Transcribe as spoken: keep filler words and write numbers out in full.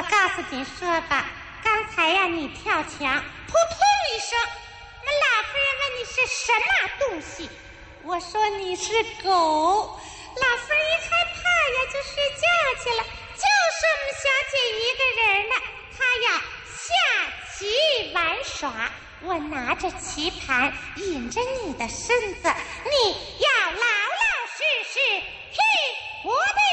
我告诉你说吧，刚才呀你跳墙，扑通一声，我们老夫人问你是什么东西，我说你是狗，老夫人一害怕呀就睡觉去了，就剩我们小姐一个人了，她要下棋玩耍，我拿着棋盘引着你的身子，你要老老实实听我的